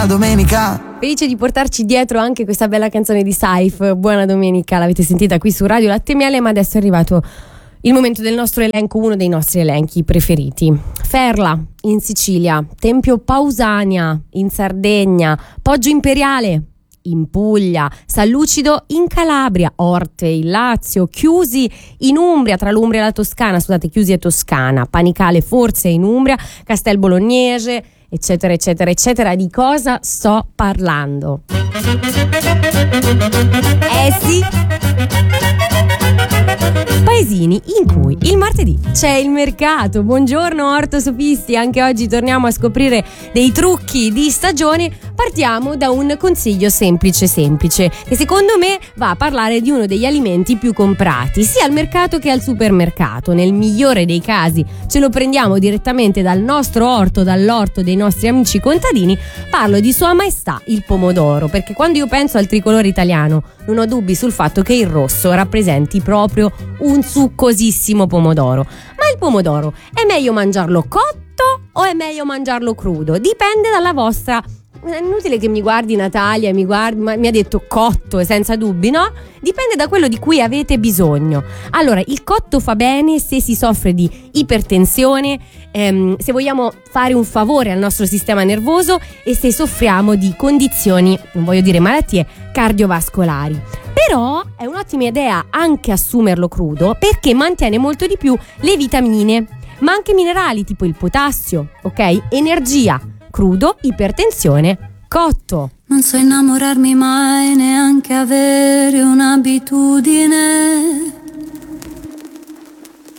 buona domenica. Felice di portarci dietro anche questa bella canzone di Saif, Buona Domenica, l'avete sentita qui su Radio Latte Miele, ma adesso è arrivato il momento del nostro elenco, uno dei nostri elenchi preferiti. Ferla in Sicilia, Tempio Pausania in Sardegna, Poggio Imperiale in Puglia, San Lucido in Calabria, Orte in Lazio, Chiusi in Umbria, tra l'Umbria e la Toscana, Chiusi e Toscana, Panicale forse in Umbria, Castel Bolognese, eccetera eccetera eccetera. Di cosa sto parlando? Sì, paesini in cui il martedì c'è il mercato. Buongiorno ortosofisti, anche oggi torniamo a scoprire dei trucchi di stagione. Partiamo da un consiglio semplice che secondo me va a parlare di uno degli alimenti più comprati sia al mercato che al supermercato. Nel migliore dei casi ce lo prendiamo direttamente dal nostro orto, dall'orto dei nostri amici contadini. Parlo di Sua Maestà il pomodoro, perché quando io penso al tricolore italiano non ho dubbi sul fatto che il rosso rappresenti proprio un succosissimo pomodoro. Ma il pomodoro è meglio mangiarlo cotto o è meglio mangiarlo crudo? Dipende dalla vostra... È inutile che mi guardi Natalia, ma mi ha detto cotto senza dubbi, no? Dipende da quello di cui avete bisogno. Allora, il cotto fa bene se si soffre di ipertensione, se vogliamo fare un favore al nostro sistema nervoso e se soffriamo di condizioni, non voglio dire malattie, cardiovascolari. Però è un'ottima idea anche assumerlo crudo, perché mantiene molto di più le vitamine, ma anche minerali tipo il potassio, ok? Energia. Crudo, ipertensione, cotto. Non so innamorarmi mai, neanche avere un'abitudine.